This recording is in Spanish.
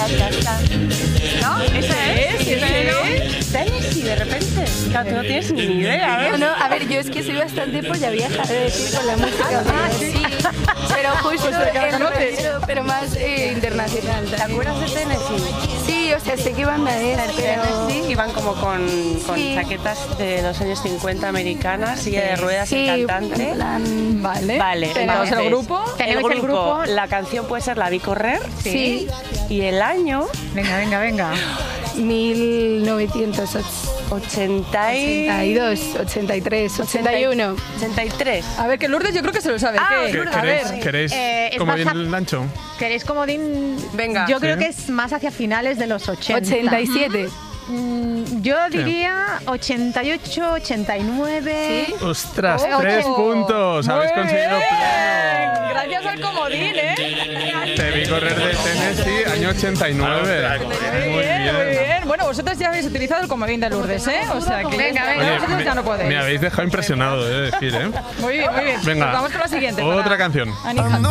¿No? ¿Esa es? Sí. Tennessee, de repente. Claro, tú no tienes ni idea, ¿eh? No, a ver, yo es que soy bastante polla vieja, con la música. Sí, pero justo en rollo, pero más internacional. ¿Te acuerdas de Tennessee? Sí, o sea, sé qué banda es, pero... Tennessee iban como con chaquetas de los años 50 americanas, silla de ruedas y cantante. Vale. Vale, Tenemos entonces, el grupo. Tenemos el grupo. La canción puede ser La vi correr. Sí. Y el año... Venga. 1982, 83, 81. 83. A ver, que Lourdes yo creo que se lo sabe. ¿Qué? A ver. ¿Queréis es como más bien Lancho? ¿Queréis comodín? Venga. Yo creo que es más hacia finales de los 80. 87. Yo diría 88, 89. ¿Sí? ¡Ostras! Oh, 3 oh. puntos. Habéis Muy conseguido bien. pleno. Gracias al comodín, ¿eh? Te vi correr de Tennessee, año 89. Muy bien. Bueno, vosotros ya habéis utilizado el comodín de Lourdes, ¿eh? O sea que Venga. vosotros ya no podéis. Me habéis dejado impresionado, decir, ¿eh? Muy bien. Venga, Pues vamos con la siguiente. otra para canción. Anija.